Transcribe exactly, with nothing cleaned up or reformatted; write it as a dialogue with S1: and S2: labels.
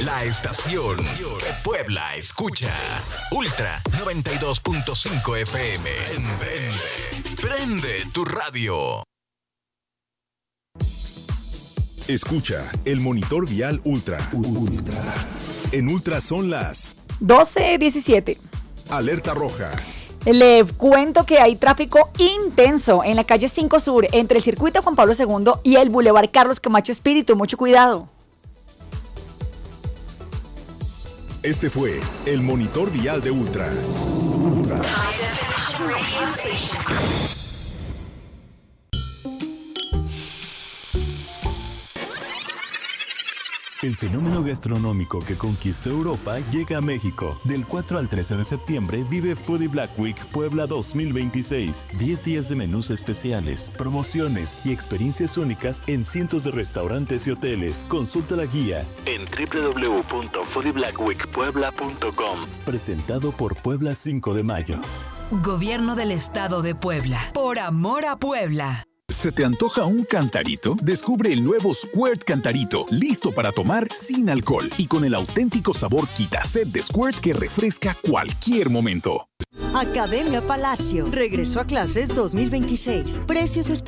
S1: La estación que Puebla escucha. Ultra noventa y dos punto cinco F M. Prende, prende tu radio.
S2: Escucha el monitor vial Ultra. Ultra. En Ultra son las
S3: doce diecisiete.
S2: Alerta roja.
S3: Le cuento que hay tráfico intenso en la calle cinco Sur entre el circuito Juan Pablo segundo y el Boulevard Carlos Camacho Espíritu. Mucho cuidado.
S2: Este fue el monitor vial de Ultra. Ultra.
S4: El fenómeno gastronómico que conquistó Europa llega a México. Del cuatro al trece de septiembre vive Foodie Black Week Puebla dos mil veintiséis. diez días de menús especiales, promociones y experiencias únicas en cientos de restaurantes y hoteles. Consulta la guía en doble u doble u doble u punto foodie black week puebla punto com. Presentado por Puebla cinco de mayo.
S5: Gobierno del Estado de Puebla. Por amor a Puebla.
S6: ¿Se te antoja un cantarito? Descubre el nuevo Squirt Cantarito, listo para tomar sin alcohol y con el auténtico sabor Quitaset de Squirt que refresca cualquier momento.
S7: Academia Palacio regresó a clases dos mil veintiséis. Precios especiales.